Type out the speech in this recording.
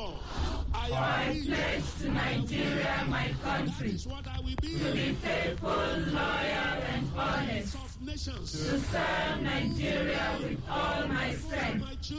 all. I pledge to Nigeria, my country, Is what I will be. to be faithful, loyal, and honest, Of nations. to serve Nigeria with all my strength, My children.